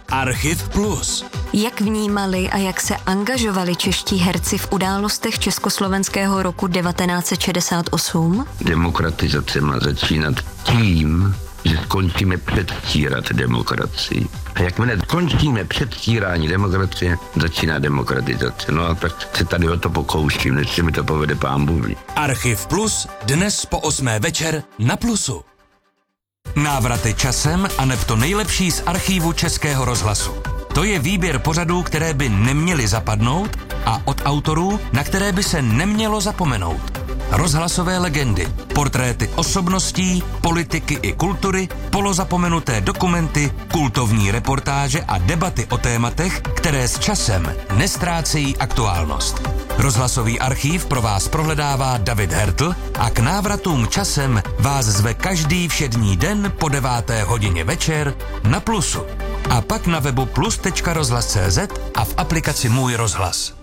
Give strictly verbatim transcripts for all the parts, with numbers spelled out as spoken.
Archiv Plus. Jak vnímali a jak se angažovali čeští herci v událostech československého roku devatenáct set šedesát osm? Demokratizace má začínat tím, že skončíme předstírat demokracii. A jakmile skončíme předstírání demokracie, začíná demokratizace. No a tak se tady o to pokouším, než se mi to povede pán Bůh. Archiv Plus dnes po osmé večer na Plusu. Návraty časem a neb to nejlepší z archívu Českého rozhlasu. To je výběr pořadů, které by neměly zapadnout a od autorů, na které by se nemělo zapomenout. Rozhlasové legendy, portréty osobností, politiky i kultury, polozapomenuté dokumenty, kultovní reportáže a debaty o tématech, které s časem nestrácejí aktuálnost. Rozhlasový archív pro vás prohledává David Hertl a k návratům časem vás zve každý všední den po deváté hodině večer na Plusu. A pak na webu plus tečka rozhlas tečka cé zet a v aplikaci Můj rozhlas.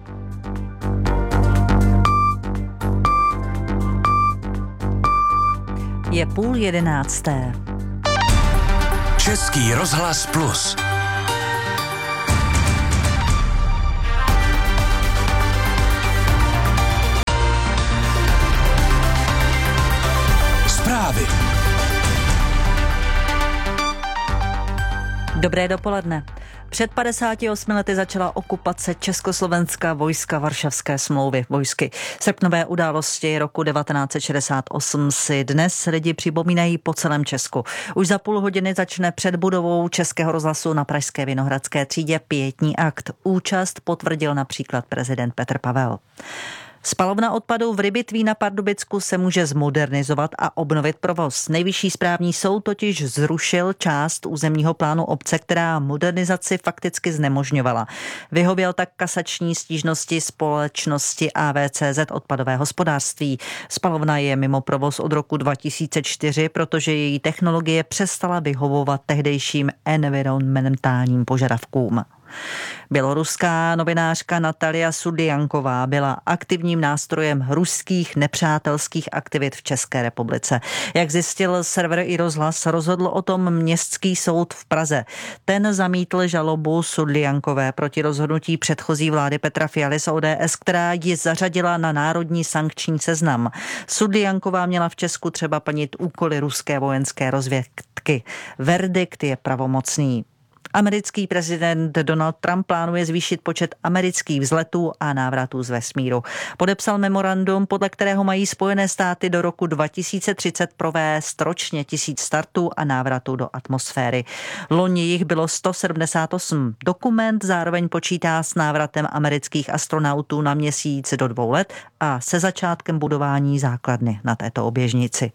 Je půl jedenácté. Český rozhlas Plus. Zprávy. Dobré dopoledne. Před padesáti osmi lety začala okupace Československa vojska Varšavské smlouvy vojsky. Srpnové události roku devatenáct set šedesát osm si dnes lidi připomínají po celém Česku. Už za půl hodiny začne před budovou Českého rozhlasu na pražské Vinohradské třídě pietní akt. Účast potvrdil například prezident Petr Pavel. Spalovna odpadů v Rybitví na Pardubicku se může zmodernizovat a obnovit provoz. Nejvyšší správní soud totiž zrušil část územního plánu obce, která modernizaci fakticky znemožňovala. Vyhověl tak kasační stížnosti společnosti A V C Z odpadové hospodářství. Spalovna je mimo provoz od roku dva tisíce čtyři, protože její technologie přestala vyhovovat tehdejším environmentálním požadavkům. Běloruská novinářka Natalia Sudlianková byla aktivním nástrojem ruských nepřátelských aktivit v České republice. Jak zjistil server i rozhlas, rozhodl o tom městský soud v Praze. Ten zamítl žalobu Sudliankové proti rozhodnutí předchozí vlády Petra Fialy z O D S, která ji zařadila na národní sankční seznam. Sudlianková měla v Česku třeba plnit úkoly ruské vojenské rozvědky. Verdikt je pravomocný. Americký prezident Donald Trump plánuje zvýšit počet amerických vzletů a návratů z vesmíru. Podepsal memorandum, podle kterého mají Spojené státy do roku dva tisíce třicet provést ročně tisíc startů a návratů do atmosféry. Loni jich bylo sto sedmdesát osm. Dokument zároveň počítá s návratem amerických astronautů na měsíc do dvou let a se začátkem budování základny na této oběžnici.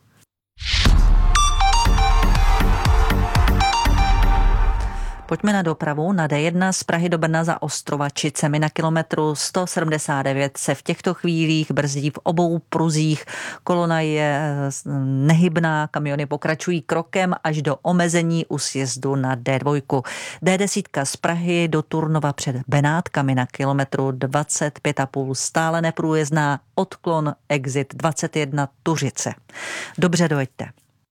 Pojďme na dopravu. Na D jedna z Prahy do Brna za Ostrovačicemi na kilometru sto sedmdesát devět se v těchto chvílích brzdí v obou pruzích. Kolona je nehybná, kamiony pokračují krokem až do omezení u sjezdu na D dva. D deset z Prahy do Turnova před Benátkami na kilometru dvacet pět a půl stále neprůjezdná, odklon exit dvacet jedna Tuřice. Dobře dojeďte.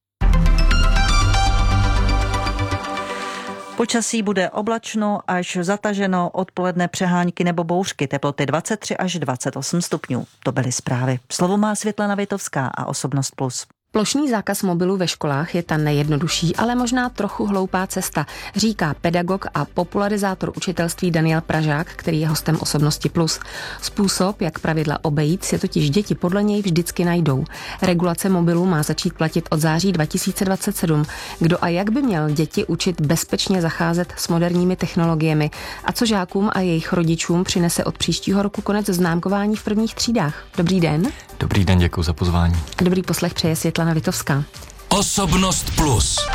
Počasí bude oblačno až zataženo, odpoledne přehánky nebo bouřky, teploty dvacet tři až dvacet osm stupňů. To byly zprávy. Slovo má Světlana Vitovská a Osobnost Plus. Plošný zákaz mobilu ve školách je ta nejjednodušší, ale možná trochu hloupá cesta, říká pedagog a popularizátor učitelství Daniel Pražák, který je hostem Osobnosti Plus. Způsob, jak pravidla obejít, si totiž děti podle něj vždycky najdou. Regulace mobilů má začít platit od září dva tisíce dvacet sedm. Kdo a jak by měl děti učit bezpečně zacházet s moderními technologiemi a co žákům a jejich rodičům přinese od příštího roku konec známkování v prvních třídách? Dobrý den. Dobrý den, děkuji za pozvání. A dobrý poslech přeje Světlana Vitovská. Osobnost Plus.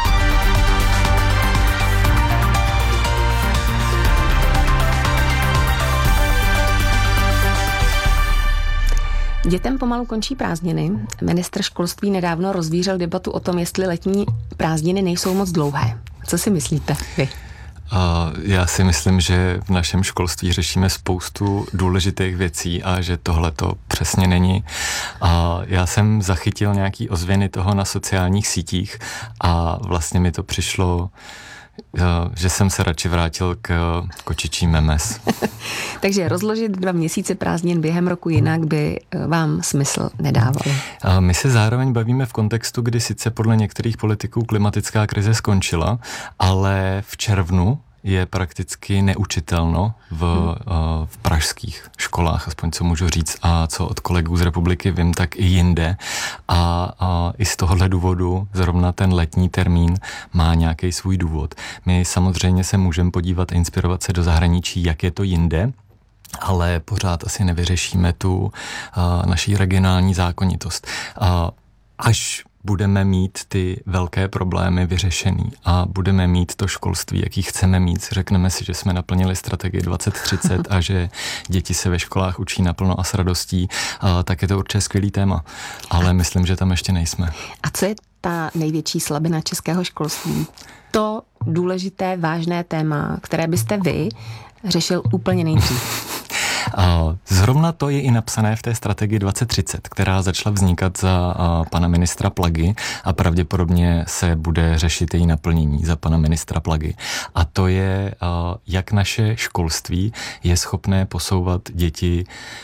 Dětem pomalu končí prázdniny. Ministr školství nedávno rozvířil debatu o tom, jestli letní prázdniny nejsou moc dlouhé. Co si myslíte vy? A já si myslím, že v našem školství řešíme spoustu důležitých věcí a že tohle to přesně není. A já jsem zachytil nějaký ozvěny toho na sociálních sítích a vlastně mi to přišlo že jsem se radši vrátil k kočičí memes. Takže rozložit dva měsíce prázdnin během roku jinak by vám smysl nedávalo. My se zároveň bavíme v kontextu, kdy sice podle některých politiků klimatická krize skončila, ale v červnu je prakticky neučitelno v, hmm. v pražských školách, aspoň co můžu říct, a co od kolegů z republiky vím, tak i jinde. A, a i z tohohle důvodu zrovna ten letní termín má nějaký svůj důvod. My samozřejmě se můžeme podívat a inspirovat se do zahraničí, jak je to jinde, ale pořád asi nevyřešíme tu a, naší regionální zákonitost. A, až budeme mít ty velké problémy vyřešený a budeme mít to školství, jaký chceme mít. Řekneme si, že jsme naplnili strategii dvacet třicet a že děti se ve školách učí naplno a s radostí, a tak je to určitě skvělý téma. Ale myslím, že tam ještě nejsme. A co je ta největší slabina českého školství? To důležité, vážné téma, které byste vy řešil úplně nejdřív. Zrovna to je i napsané v té strategii dvacet třicet, která začala vznikat za pana ministra Plagy a pravděpodobně se bude řešit její naplnění za pana ministra Plagy. A to je, jak naše školství je schopné posouvat děti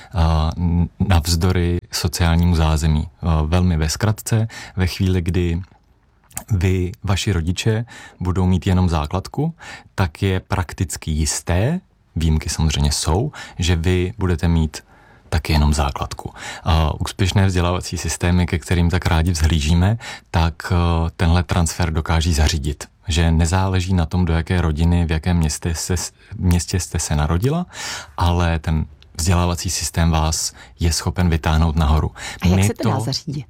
navzdory sociálnímu zázemí. Velmi ve zkratce, ve chvíli, kdy vy, vaši rodiče, budou mít jenom základku, tak je prakticky jisté, výjimky samozřejmě jsou, že vy budete mít taky jenom základku. Uh, úspěšné vzdělávací systémy, ke kterým tak rádi vzhlížíme, tak uh, tenhle transfer dokáží zařídit. Že nezáleží na tom, do jaké rodiny, v jakém městě, se, městě jste se narodila, ale ten vzdělávací systém vás je schopen vytáhnout nahoru. A jak My se to dá zařídit?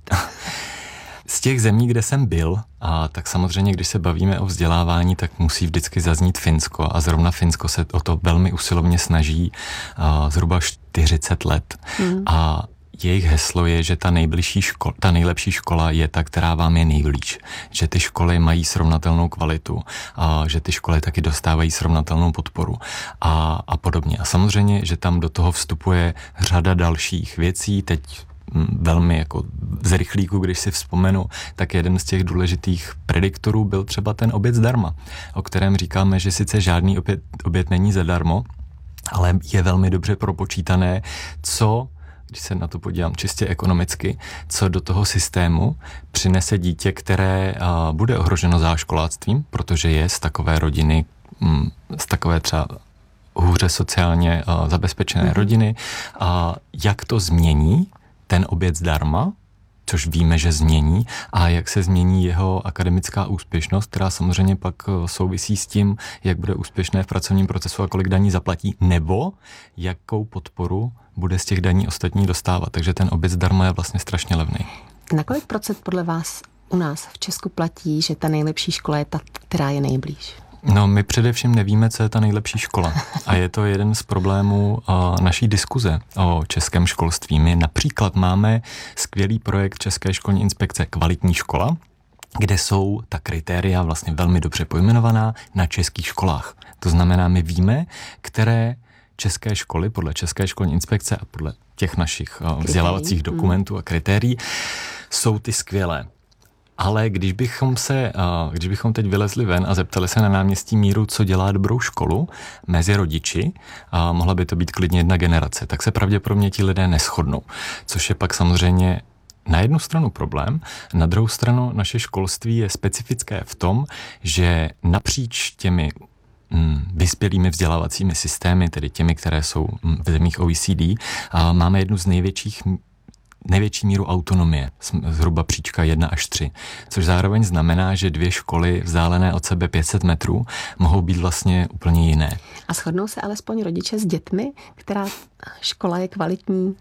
Z těch zemí, kde jsem byl, a tak samozřejmě, když se bavíme o vzdělávání, tak musí vždycky zaznít Finsko a zrovna Finsko se o to velmi usilovně snaží a, zhruba čtyřicet let. Hmm. A jejich heslo je, že ta nejbližší škola, ta nejlepší škola je ta, která vám je nejblíž. Že ty školy mají srovnatelnou kvalitu, a že ty školy taky dostávají srovnatelnou podporu a, a podobně. A samozřejmě, že tam do toho vstupuje řada dalších věcí. Teď velmi jako z rychlíku, když si vzpomenu, tak jeden z těch důležitých prediktorů byl třeba ten oběd zdarma, o kterém říkáme, že sice žádný oběd, oběd není zadarmo, ale je velmi dobře propočítané, co, když se na to podívám čistě ekonomicky, co do toho systému přinese dítě, které a, bude ohroženo záškoláctvím, protože je z takové rodiny, m, z takové třeba hůře sociálně a, zabezpečené mm-hmm. rodiny, a jak to změní ten oběd zdarma, což víme, že změní, a jak se změní jeho akademická úspěšnost, která samozřejmě pak souvisí s tím, jak bude úspěšné v pracovním procesu a kolik daní zaplatí, nebo jakou podporu bude z těch daní ostatní dostávat. Takže ten oběd zdarma je vlastně strašně levný. Na kolik procent podle vás u nás v Česku platí, že ta nejlepší škola je ta, která je nejblíž? No, my především nevíme, co je ta nejlepší škola. A je to jeden z problémů uh, naší diskuze o českém školství. My například máme skvělý projekt České školní inspekce Kvalitní škola, kde jsou ta kritéria vlastně velmi dobře pojmenovaná na českých školách. To znamená, my víme, které české školy podle České školní inspekce a podle těch našich uh, vzdělávacích dokumentů a kritérií jsou ty skvělé. Ale když bychom se, když bychom teď vylezli ven a zeptali se na náměstí Míru, co dělá dobrou školu mezi rodiči, a mohla by to být klidně jedna generace, tak se pravděpodobně ti lidé neshodnou. Což je pak samozřejmě na jednu stranu problém, na druhou stranu naše školství je specifické v tom, že napříč těmi mm, vyspělými vzdělávacími systémy, tedy těmi, které jsou v zemích O E C D, a máme jednu z největších největší míru autonomie, zhruba příčka jedna až tři, což zároveň znamená, že dvě školy vzdálené od sebe pět set metrů mohou být vlastně úplně jiné. A shodnou se alespoň rodiče s dětmi, která škola je kvalitní?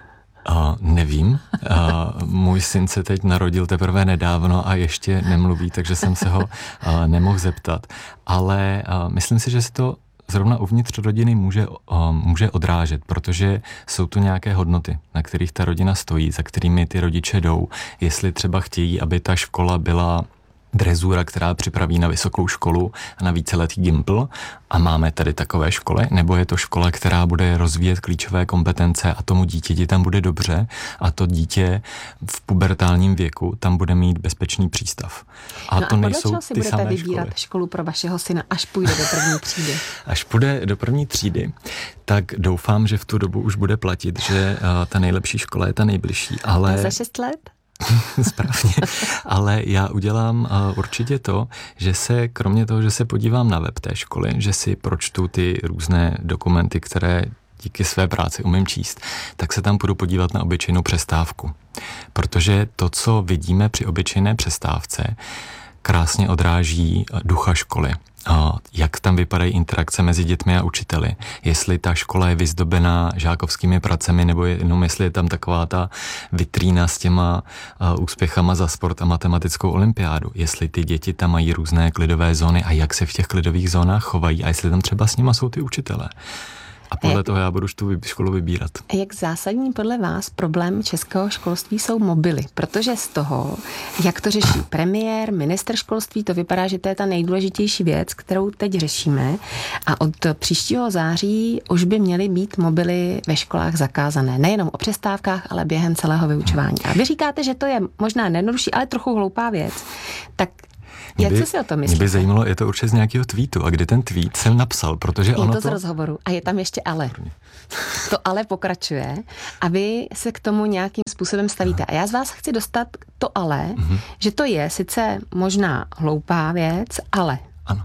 Uh, nevím. Uh, můj syn se teď narodil teprve nedávno a ještě nemluví, takže jsem se ho uh, nemohl zeptat. Ale uh, myslím si, že se to zrovna uvnitř rodiny může, uh, může odrážet, protože jsou tu nějaké hodnoty, na kterých ta rodina stojí, za kterými ty rodiče jdou. Jestli třeba chtějí, aby ta škola byla drezura, která připraví na vysokou školu a na víceletý gimpl a máme tady takové školy, nebo je to škola, která bude rozvíjet klíčové kompetence a tomu dítěti tam bude dobře a to dítě v pubertálním věku tam bude mít bezpečný přístav. A no to a nejsou si ty budete samé vybírat školy. školu pro vašeho syna, až půjde do první třídy? Až půjde do první třídy, tak doufám, že v tu dobu už bude platit, že uh, ta nejlepší škola je ta nejbližší, ale... A za šest let? Správně, ale já udělám uh, určitě to, že se, kromě toho, že se podívám na web té školy, že si pročtu ty různé dokumenty, které díky své práci umím číst, tak se tam půjdu podívat na obyčejnou přestávku. Protože to, co vidíme při obyčejné přestávce, krásně odráží ducha školy. Jak tam vypadají interakce mezi dětmi a učiteli. Jestli ta škola je vyzdobená žákovskými pracemi, nebo jenom jestli je tam taková ta vitrína s těma úspěchama za sport a matematickou olympiádu. Jestli ty děti tam mají různé klidové zóny a jak se v těch klidových zónách chovají a jestli tam třeba s nima jsou ty učitelé. A podle jak, toho já budu tu školu vybírat. Jak zásadní podle vás problém českého školství jsou mobily? Protože z toho, jak to řeší premiér, ministr školství, to vypadá, že to je ta nejdůležitější věc, kterou teď řešíme. A od příštího září už by měly být mobily ve školách zakázané. Nejenom o přestávkách, ale během celého vyučování. A vy říkáte, že to je možná nejednodušší, ale trochu hloupá věc. Tak jak by, co si o tom myslíte? Mě by zajímalo, je to určitě z nějakého tweetu. A kdy ten tweet jsem napsal, protože je ono to... to... z rozhovoru. A je tam ještě ale. To ale pokračuje a vy se k tomu nějakým způsobem stavíte. A já z vás chci dostat to ale, mm-hmm. že to je sice možná hloupá věc, ale. Ano.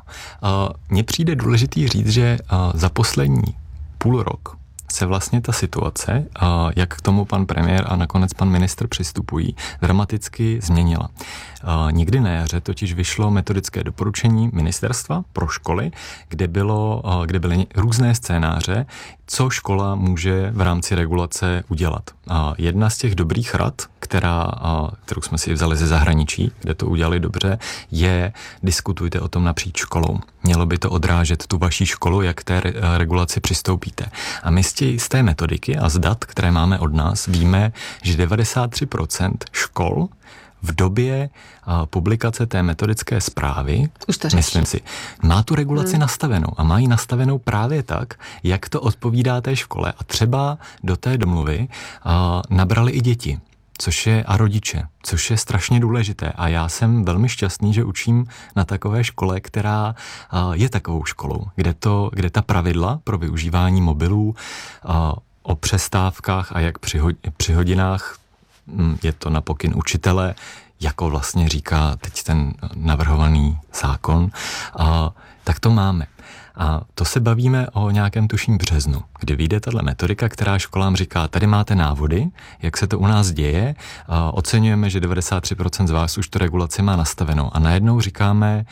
Mně přijde důležitý říct, že za poslední půl rok se vlastně ta situace, jak k tomu pan premiér a nakonec pan ministr přistupují, dramaticky změnila. Nikdy na jaře totiž vyšlo metodické doporučení ministerstva pro školy, kde, bylo, kde byly různé scénáře, co škola může v rámci regulace udělat. Jedna z těch dobrých rad, která, kterou jsme si vzali ze zahraničí, kde to udělali dobře, je diskutujte o tom napříč školou. Mělo by to odrážet tu vaší školu, jak k té regulaci přistoupíte. A my z té metodiky a z dat, které máme od nás, víme, že devadesát tři procent škol v době uh, publikace té metodické zprávy, už to myslím si, má tu regulaci hmm. nastavenou a má ji nastavenou právě tak, jak to odpovídá té škole a třeba do té domluvy uh, nabrali i děti. Což je a rodiče, což je strašně důležité. A já jsem velmi šťastný, že učím na takové škole, která uh, je takovou školou, kde, to, kde ta pravidla pro využívání mobilů uh, o přestávkách a jak při, ho, při hodinách, um, je to na pokyn učitele, jako vlastně říká teď ten navrhovaný zákon, uh, tak to máme. A to se bavíme o nějakém tuším březnu, kdy vyjde tato metodika, která školám říká, tady máte návody, jak se to u nás děje, a oceňujeme, že devadesát tři procent z vás už tu regulaci má nastavenou. A najednou říkáme,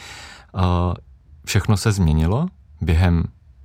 a všechno se změnilo během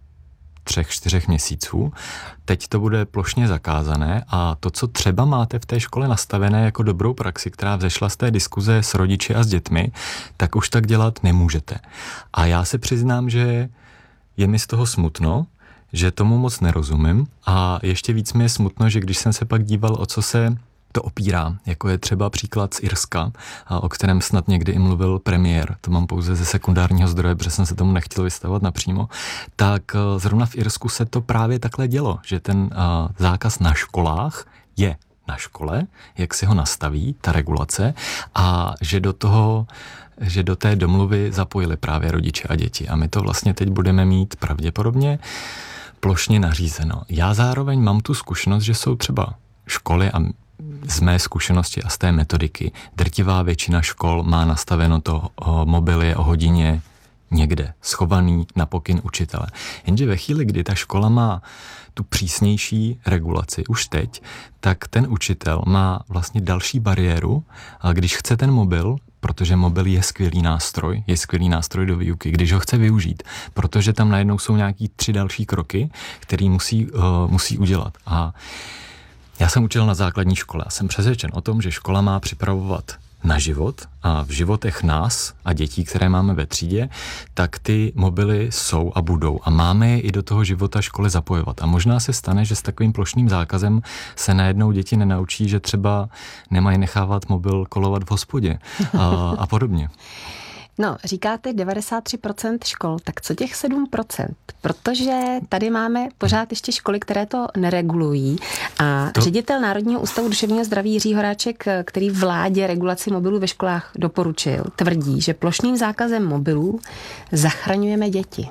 třech, čtyřech měsíců, teď to bude plošně zakázané a to, co třeba máte v té škole nastavené jako dobrou praxi, která vzešla z té diskuze s rodiči a s dětmi, tak už tak dělat nemůžete. A já se přiznám, že je mi z toho smutno, že tomu moc nerozumím a ještě víc mi je smutno, že když jsem se pak díval, o co se to opírá, jako je třeba příklad z Irska, o kterém snad někdy i mluvil premiér, to mám pouze ze sekundárního zdroje, protože jsem se tomu nechtěl vystavovat napřímo, tak zrovna v Irsku se to právě takhle dělo, že ten zákaz na školách je na škole, jak si ho nastaví, ta regulace, a že do toho že do té domluvy zapojili právě rodiče a děti. A my to vlastně teď budeme mít pravděpodobně plošně nařízeno. Já zároveň mám tu zkušenost, že jsou třeba školy a z mé zkušenosti a z té metodiky drtivá většina škol má nastaveno to o mobily o hodině někde, schovaný na pokyn učitele. Jenže ve chvíli, kdy ta škola má tu přísnější regulaci už teď, tak ten učitel má vlastně další bariéru, a když chce ten mobil, protože mobil je skvělý nástroj, je skvělý nástroj do výuky, když ho chce využít, protože tam najednou jsou nějaký tři další kroky, který musí, uh, musí udělat. A já jsem učil na základní škole a jsem přesvědčen o tom, že škola má připravovat na život a v životech nás a dětí, které máme ve třídě, tak ty mobily jsou a budou a máme je i do toho života školy zapojovat. A možná se stane, že s takovým plošným zákazem se najednou děti nenaučí, že třeba nemají nechávat mobil kolovat v hospodě a, a podobně. No, říkáte devadesát tři procent škol, tak co těch sedm procent? Protože tady máme pořád ještě školy, které to neregulují a to... ředitel Národního ústavu duševního zdraví Jiří Horáček, který vládě regulaci mobilů ve školách doporučil, tvrdí, že plošným zákazem mobilů zachraňujeme děti.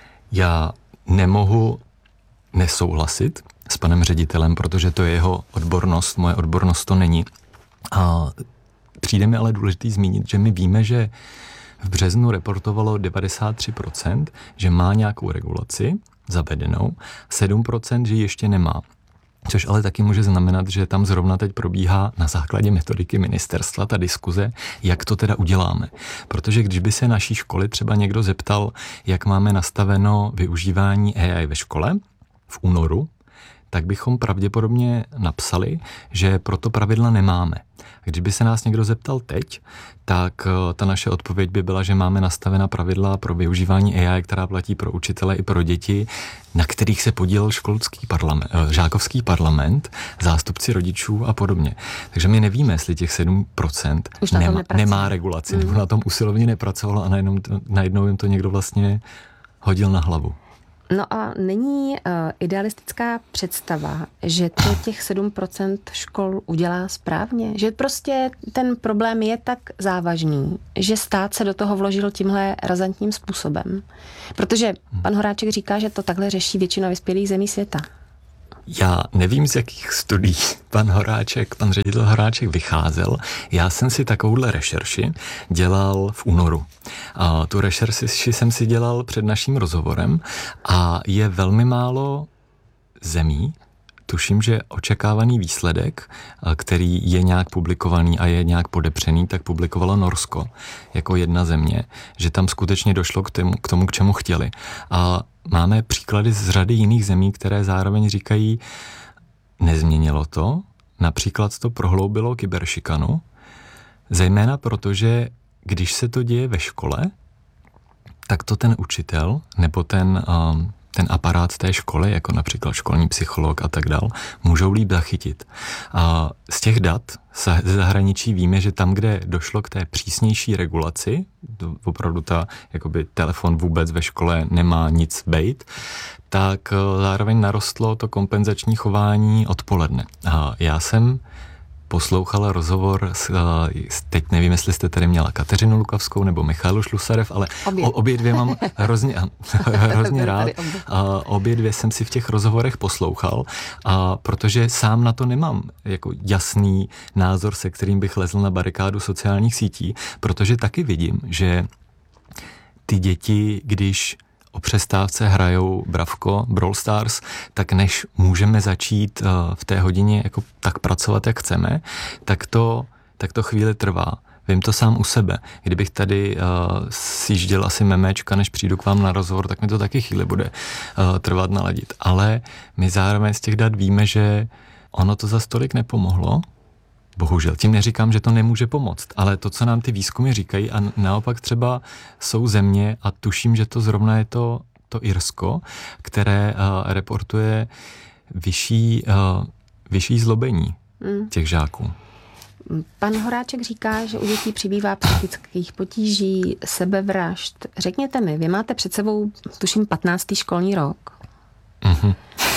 Já nemohu nesouhlasit s panem ředitelem, protože to je jeho odbornost, moje odbornost to není. A přijde mi ale důležitý zmínit, že my víme, že v březnu reportovalo devadesát tři procent, že má nějakou regulaci zavedenou, sedm procent, že ještě nemá. Což ale taky může znamenat, že tam zrovna teď probíhá na základě metodiky ministerstva ta diskuze, jak to teda uděláme. Protože když by se naší školy třeba někdo zeptal, jak máme nastaveno využívání A I ve škole v únoru, tak bychom pravděpodobně napsali, že proto pravidla nemáme. Když by se nás někdo zeptal teď, tak ta naše odpověď by byla, že máme nastavena pravidla pro využívání A I, která platí pro učitele i pro děti, na kterých se podílel školský parlament, žákovský parlament, zástupci rodičů a podobně. Takže my nevíme, jestli těch sedm procent nemá, nemá regulaci, mm. nebo na tom usilovně nepracovalo a najednou, najednou jim to někdo vlastně hodil na hlavu. No a není uh, idealistická představa, že to těch sedm procent škol udělá správně? Že prostě ten problém je tak závažný, že stát se do toho vložil tímhle razantním způsobem? Protože pan Horáček říká, že to takhle řeší většina vyspělých zemí světa. Já nevím, z jakých studií pan Horáček, pan ředitel Horáček vycházel. Já jsem si takovouhle rešerši dělal v únoru. A tu rešerši jsem si dělal před naším rozhovorem a je velmi málo zemí, tuším, že očekávaný výsledek, který je nějak publikovaný a je nějak podepřený, tak publikovalo Norsko jako jedna země, že tam skutečně došlo k tomu, k tomu, k čemu chtěli. A máme příklady z řady jiných zemí, které zároveň říkají, nezměnilo to, například to prohloubilo kyberšikanu, zejména protože, když se to děje ve škole, tak to ten učitel nebo ten, um, ten aparát té školy, jako například školní psycholog a tak dál, můžou líp zachytit. A z těch dat ze zahraničí víme, že tam, kde došlo k té přísnější regulaci, to opravdu ta, jakoby telefon vůbec ve škole nemá nic bejt, tak zároveň narostlo to kompenzační chování odpoledne. A já jsem poslouchala rozhovor s, teď nevím, jestli jste tady měla Kateřinu Lukavskou nebo Michalu Šlusarev, ale obě, o, obě dvě mám hrozně, hrozně rád. A obě dvě jsem si v těch rozhovorech poslouchal, a protože sám na to nemám jako jasný názor, se kterým bych lezl na barikádu sociálních sítí, protože taky vidím, že ty děti, když o přestávce hrajou Bravko, Brawl Stars, tak než můžeme začít v té hodině jako tak pracovat, jak chceme, tak to, tak to chvíli trvá. Vím to sám u sebe. Kdybych tady uh, sjížděl asi memečka, než přijdu k vám na rozhovor, tak mi to taky chvíli bude uh, trvat naladit. Ale my zároveň z těch dat víme, že ono to za stolik nepomohlo. Bohužel. Tím neříkám, že to nemůže pomoct, ale to, co nám ty výzkumy říkají, a naopak třeba jsou země, a tuším, že to zrovna je to, to Irsko, které uh, reportuje vyšší, uh, vyšší zlobení mm. těch žáků. Pan Horáček říká, že u dětí přibývá psychických potíží, sebevražd. Řekněte mi, vy máte před sebou, tuším, patnáctý školní rok. Mm-hmm.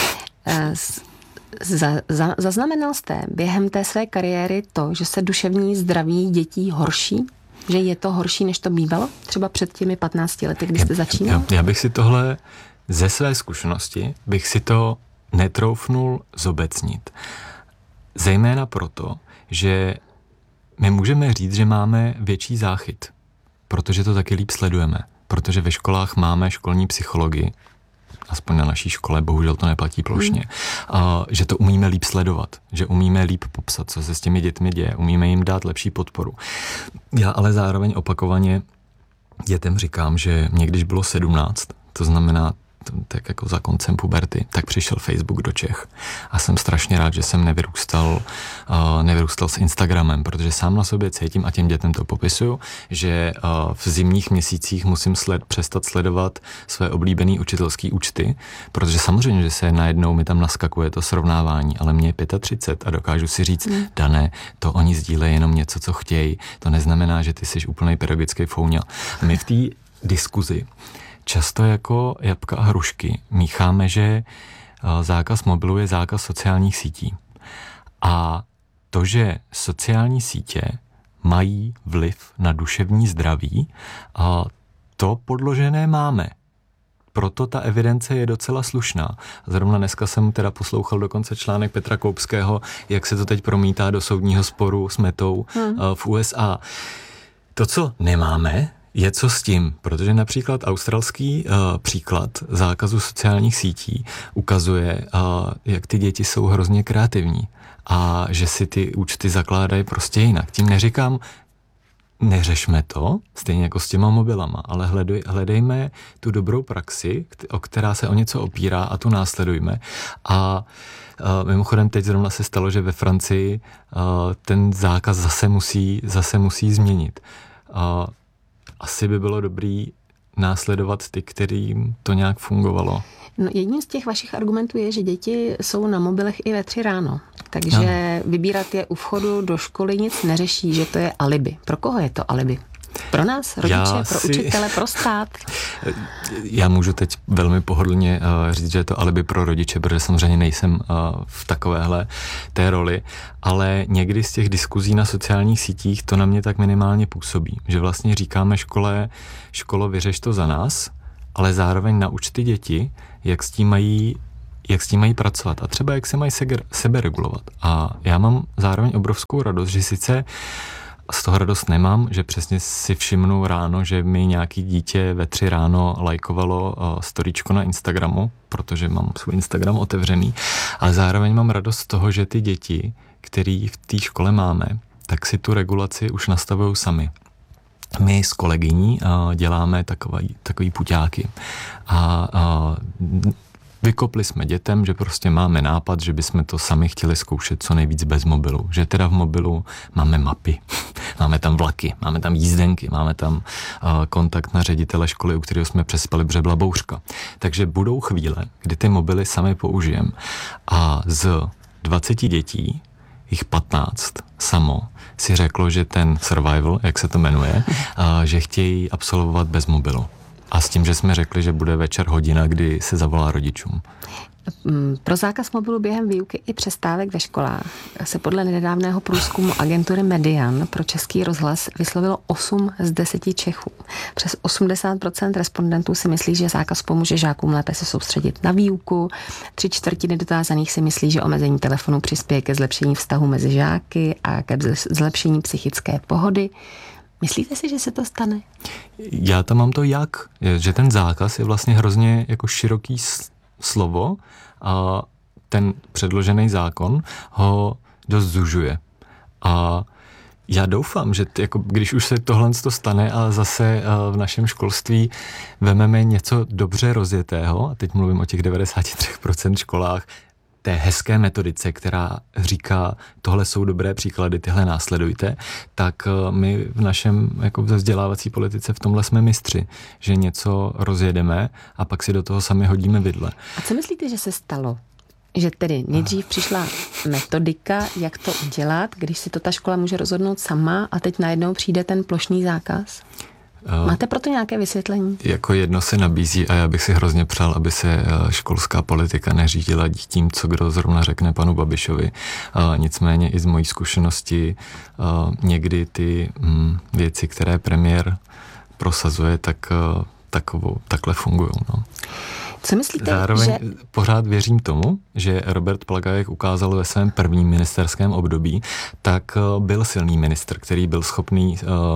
Za, za, zaznamenal jste během té své kariéry to, že se duševní zdraví dětí horší? Že je to horší, než to bývalo? Třeba před těmi patnácti lety, kdy jste začínal? Já, já bych si tohle ze své zkušenosti, bych si to netroufnul zobecnit. Zejména proto, že my můžeme říct, že máme větší záchyt, protože to taky líp sledujeme. Protože ve školách máme školní psychologii, aspoň na naší škole, bohužel to neplatí plošně, mm. a, že to umíme líp sledovat, že umíme líp popsat, co se s těmi dětmi děje, umíme jim dát lepší podporu. Já ale zároveň opakovaně dětem říkám, že mě když bylo sedmnáct, to znamená tak jako za koncem puberty, tak přišel Facebook do Čech. A jsem strašně rád, že jsem nevyrůstal, uh, nevyrůstal s Instagramem, protože sám na sobě cítím, a těm dětem to popisuju, že uh, v zimních měsících musím sled, přestat sledovat své oblíbené učitelské účty, protože samozřejmě, že se najednou mi tam naskakuje to srovnávání, ale mě je třicet pět a dokážu si říct, mm. Dané, to oni sdílejí jenom něco, co chtějí. To neznamená, že ty jsi úplnej pedagogický fouňa. My v té diskuzi často jako jabka a hrušky mícháme, že zákaz mobilu je zákaz sociálních sítí. A to, že sociální sítě mají vliv na duševní zdraví, to podložené máme. Proto ta evidence je docela slušná. Zrovna dneska jsem teda poslouchal dokonce článek Petra Koupského, jak se to teď promítá do soudního sporu s Metou hmm. v U S A. To, co nemáme, je co s tím, protože například australský uh, příklad zákazu sociálních sítí ukazuje, uh, jak ty děti jsou hrozně kreativní a že si ty účty zakládají prostě jinak. Tím neříkám, neřešme to, stejně jako s těma mobilama, ale hledej, hledejme tu dobrou praxi, o která se o něco opírá a tu následujme. A uh, mimochodem teď zrovna se stalo, že ve Francii uh, ten zákaz zase musí, zase musí změnit. Uh, asi by bylo dobrý následovat ty, kterým to nějak fungovalo. No, jedním z těch vašich argumentů je, že děti jsou na mobilech i ve tři ráno. Takže no. Vybírat je u vchodu do školy nic neřeší, že to je alibi. Pro koho je to alibi? Pro nás, rodiče, já pro si... učitele, pro stát? Já můžu teď velmi pohodlně uh, říct, že je to alibi pro rodiče, protože samozřejmě nejsem uh, v takovéhle té roli, ale někdy z těch diskuzí na sociálních sítích to na mě tak minimálně působí, že vlastně říkáme škole, školo, vyřeš to za nás, ale zároveň nauč ty děti, jak s tím mají jak s tím mají pracovat a třeba jak se mají sebe regulovat. A já mám zároveň obrovskou radost, že sice z toho radost nemám, že přesně si všimnu ráno, že mi nějaký dítě ve tři ráno lajkovalo uh, storíčko na Instagramu, protože mám svůj Instagram otevřený, ale zároveň mám radost z toho, že ty děti, který v té škole máme, tak si tu regulaci už nastavují sami. My s kolegyní uh, děláme takový, takový puťáky a uh, vykopli jsme dětem, že prostě máme nápad, že bychom to sami chtěli zkoušet co nejvíc bez mobilu. Že teda v mobilu máme mapy, máme tam vlaky, máme tam jízdenky, máme tam uh, kontakt na ředitele školy, u kterého jsme přespali, protože byla bouřka. Takže budou chvíle, kdy ty mobily sami použijeme. A z dvaceti dětí, jich patnáct samo, si řeklo, že ten survival, jak se to jmenuje, uh, že chtějí absolvovat bez mobilu. A s tím, že jsme řekli, že bude večer hodina, kdy se zavolá rodičům. Pro zákaz mobilu během výuky i přestávek ve školách se podle nedávného průzkumu agentury Median pro Český rozhlas vyslovilo osm z deseti Čechů. Přes osmdesát procent respondentů si myslí, že zákaz pomůže žákům lépe se soustředit na výuku. Tři čtvrtiny dotázaných si myslí, že omezení telefonu přispěje ke zlepšení vztahu mezi žáky a ke zlepšení psychické pohody. Myslíte si, že se to stane? Já tam mám to jak, že ten zákaz je vlastně hrozně jako široký slovo a ten předložený zákon ho dost zužuje. A já doufám, že t, jako, když už se tohle stane a zase v našem školství vememe něco dobře rozjetého, a teď mluvím o těch devadesát tři procent školách, té hezké metodice, která říká, tohle jsou dobré příklady, tyhle následujte, tak my v našem jako vzdělávací politice v tomhle jsme mistři, že něco rozjedeme a pak si do toho sami hodíme vidle. A co myslíte, že se stalo? Že tedy nejdřív přišla metodika, jak to udělat, když si to ta škola může rozhodnout sama a teď najednou přijde ten plošný zákaz? Máte proto nějaké vysvětlení? Jako jedno se nabízí a já bych si hrozně přál, aby se školská politika neřídila tím, co kdo zrovna řekne panu Babišovi. Nicméně i z mojí zkušenosti někdy ty věci, které premiér prosazuje, tak takovou, takhle fungují. No. Co myslíte, Zároveň že... pořád věřím tomu, že Robert Plaga, jak ukázal ve svém prvním ministerském období, tak byl silný ministr, který byl schopný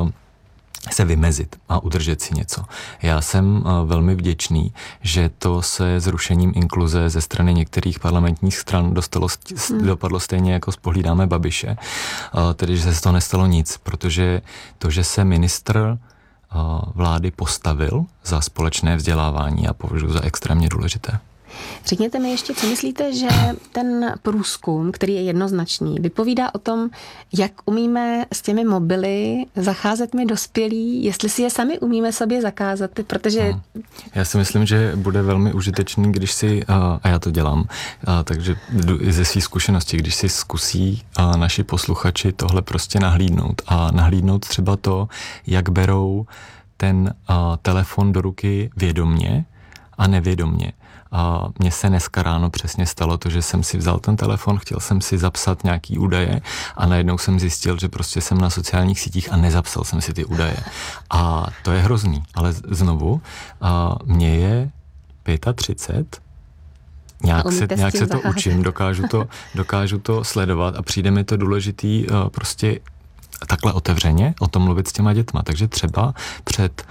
se vymezit a udržet si něco. Já jsem uh, velmi vděčný, že to se zrušením inkluze ze strany některých parlamentních stran dostalo, hmm. dopadlo stejně jako spohlídáme Babiše. Uh, tedy, že se z toho nestalo nic, protože to, že se ministr vlády postavil za společné vzdělávání a považuji za extrémně důležité. Řekněte mi ještě, co myslíte, že ten průzkum, který je jednoznačný, vypovídá o tom, jak umíme s těmi mobily zacházet my dospělí, jestli si je sami umíme sobě zakázat, protože... Hmm. Já si myslím, že bude velmi užitečný, když si, a já to dělám, takže ze svých zkušeností, když si zkusí naši posluchači tohle prostě nahlídnout a nahlídnout třeba to, jak berou ten telefon do ruky vědomně a nevědomně. A mně se dneska ráno přesně stalo to, že jsem si vzal ten telefon, chtěl jsem si zapsat nějaký údaje a najednou jsem zjistil, že prostě jsem na sociálních sítích a nezapsal jsem si ty údaje. A to je hrozný, ale znovu, a mně je třicet pět, nějak se, nějak se to učím, dokážu to, dokážu to sledovat a přijde mi to důležitý prostě takhle otevřeně o tom mluvit s těma dětma. Takže třeba před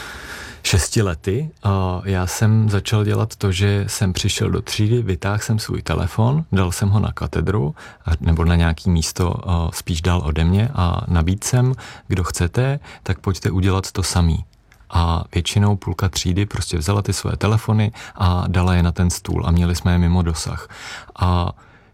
šesti lety a já jsem začal dělat to, že jsem přišel do třídy, vytáhl jsem svůj telefon, dal jsem ho na katedru nebo na nějaký místo spíš dál ode mě a nabídl jsem, kdo chcete, tak pojďte udělat to samý. A většinou půlka třídy prostě vzala ty své telefony a dala je na ten stůl a měli jsme je mimo dosah. A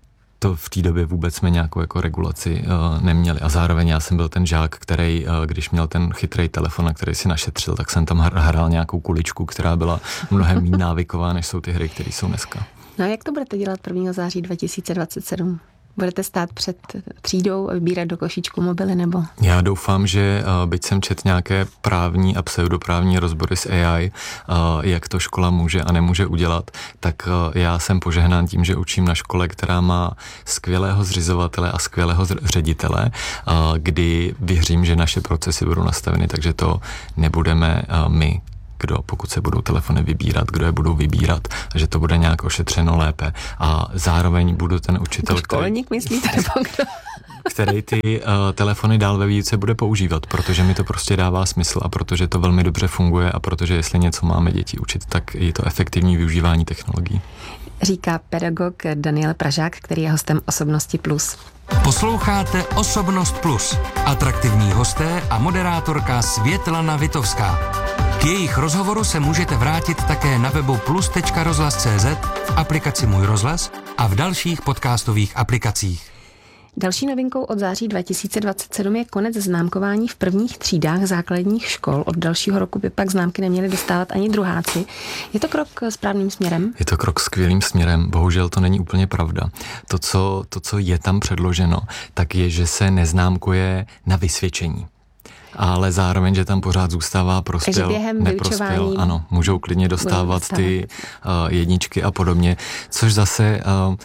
to v té době vůbec jsme nějakou jako regulaci uh, neměli. A zároveň já jsem byl ten žák, který, uh, když měl ten chytrý telefon, na který si našetřil, tak jsem tam hrál nějakou kuličku, která byla mnohem méně návyková, než jsou ty hry, které jsou dneska. No a jak to budete dělat prvního září dva tisíce dvacet sedm? Budete stát před třídou a vybírat do košíčku mobily, nebo? Já doufám, že uh, byť jsem čet nějaké právní a pseudoprávní rozbory s A I, uh, jak to škola může a nemůže udělat, tak uh, já jsem požehnán tím, že učím na škole, která má skvělého zřizovatele a skvělého ředitele, uh, kdy věřím, že naše procesy budou nastaveny, takže to nebudeme uh, my, kdo, pokud se budou telefony vybírat, kdo je budou vybírat, a že to bude nějak ošetřeno lépe. A zároveň budu ten učitel, školník, který, myslíte, nebo kdo? který ty uh, telefony dál ve výuce bude používat, protože mi to prostě dává smysl a protože to velmi dobře funguje a protože jestli něco máme děti učit, tak je to efektivní využívání technologií. Říká pedagog Daniel Pražák, který je hostem Osobnosti plus. Posloucháte Osobnost plus. Atraktivní hosté a moderátorka Světlana Vitovská. K jejich rozhovoru se můžete vrátit také na webu plus tečka rozhlas tečka cé zet, v aplikaci Můj rozhlas a v dalších podcastových aplikacích. Další novinkou od září dva tisíce dvacet sedm je konec známkování v prvních třídách základních škol. Od dalšího roku by pak známky neměli dostávat ani druháci. Je to krok správným směrem? Je to krok skvělým směrem. Bohužel to není úplně pravda. To, co, to, co je tam předloženo, tak je, že se neznámkuje na vysvědčení. Ale zároveň, že tam pořád zůstává prospěl, neprospěl. Ano, můžou klidně dostávat, dostávat. ty uh, jedničky a podobně, což zase... Uh,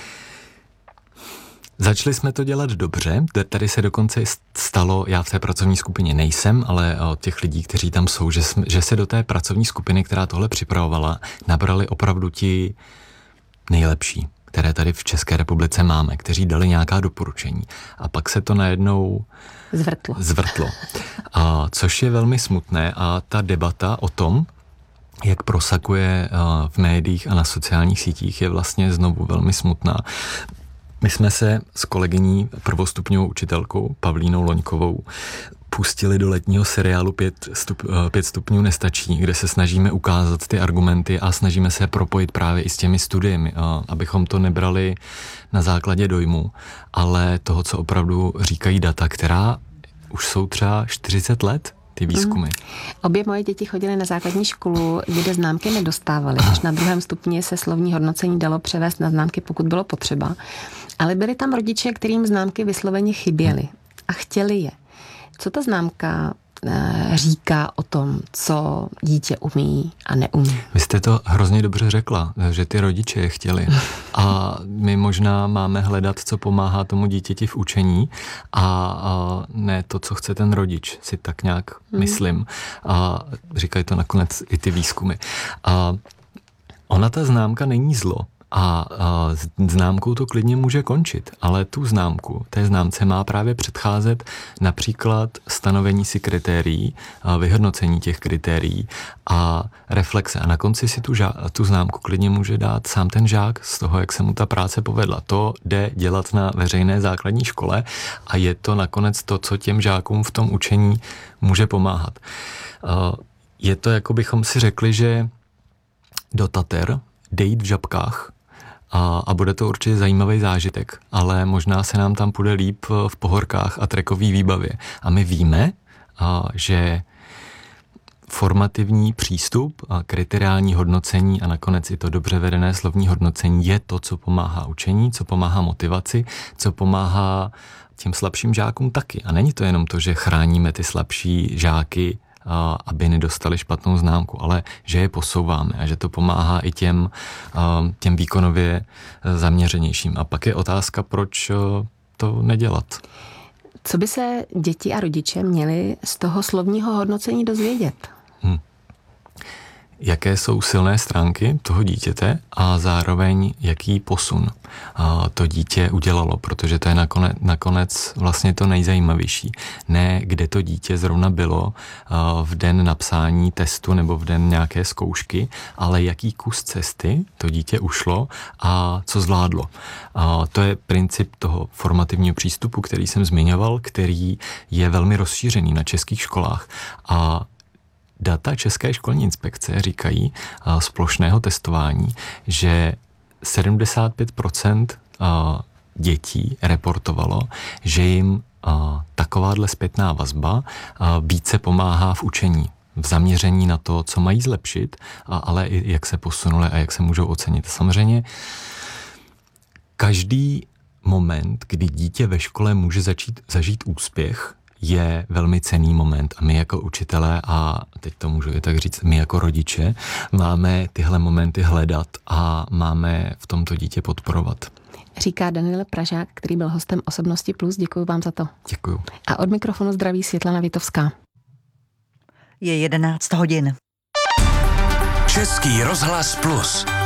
Začali jsme to dělat dobře, tady se dokonce stalo, já v té pracovní skupině nejsem, ale od těch lidí, kteří tam jsou, že, jsme, že se do té pracovní skupiny, která tohle připravovala, nabrali opravdu ti nejlepší, které tady v České republice máme, kteří dali nějaká doporučení. A pak se to najednou zvrtlo. zvrtlo. A, což je velmi smutné a ta debata o tom, jak prosakuje v médiích a na sociálních sítích, je vlastně znovu velmi smutná. My jsme se s kolegyní prvostupňovou učitelkou Pavlínou Loňkovou pustili do letního seriálu pět, stup, pět stupňů nestačí, kde se snažíme ukázat ty argumenty a snažíme se propojit právě i s těmi studiemi, abychom to nebrali na základě dojmu, ale toho, co opravdu říkají data, která už jsou třeba čtyřicet let, ty výzkumy. Mm. Obě moje děti chodily na základní školu, kde známky nedostávaly. Až na druhém stupni se slovní hodnocení dalo převést na známky, pokud bylo potřeba. Ale byli tam rodiče, kterým známky vysloveně chyběly a chtěli je. Co ta známka e, říká o tom, co dítě umí a neumí? Vy jste to hrozně dobře řekla, že ty rodiče je chtěli. A my možná máme hledat, co pomáhá tomu dítěti v učení a, a ne to, co chce ten rodič, si tak nějak mm. myslím. A říkají to nakonec i ty výzkumy. A ona ta známka není zlo, A, a známkou to klidně může končit, ale tu známku, té známce má právě předcházet například stanovení si kritérií, vyhodnocení těch kritérií a reflexe. A na konci si tu, ža- tu známku klidně může dát sám ten žák z toho, jak se mu ta práce povedla. To jde dělat na veřejné základní škole a je to nakonec to, co těm žákům v tom učení může pomáhat. Je to, jako bychom si řekli, že do Tater jde jít v žabkách a, a bude to určitě zajímavý zážitek, ale možná se nám tam půjde líp v pohorkách a trekový výbavě. A my víme, a, že formativní přístup a kriteriální hodnocení a nakonec i to dobře vedené slovní hodnocení je to, co pomáhá učení, co pomáhá motivaci, co pomáhá těm slabším žákům taky. A není to jenom to, že chráníme ty slabší žáky, aby nedostali špatnou známku, ale že je posouváme a že to pomáhá i těm, těm výkonově zaměřenějším. A pak je otázka, proč to nedělat. Co by se děti a rodiče měli z toho slovního hodnocení dozvědět? Hmm. Jaké jsou silné stránky toho dítěte a zároveň jaký posun to dítě udělalo, protože to je nakonec, nakonec vlastně to nejzajímavější. Ne, kde to dítě zrovna bylo v den napsání testu nebo v den nějaké zkoušky, ale jaký kus cesty to dítě ušlo a co zvládlo. To je princip toho formativního přístupu, který jsem zmiňoval, který je velmi rozšířený na českých školách a data České školní inspekce říkají z plošného testování, že sedmdesát pět procent dětí reportovalo, že jim takováhle zpětná vazba více pomáhá v učení, v zaměření na to, co mají zlepšit, ale i jak se posunuli a jak se můžou ocenit. Samozřejmě každý moment, kdy dítě ve škole může začít zažít úspěch, je velmi cenný moment a my jako učitelé a teď to můžu i tak říct, my jako rodiče máme tyhle momenty hledat a máme v tomto dítě podporovat. Říká Daniel Pražák, který byl hostem Osobnosti Plus. Děkuji vám za to. Děkuji. A od mikrofonu zdraví Světlana Vitovská. Je jedenáct hodin. Český rozhlas Plus.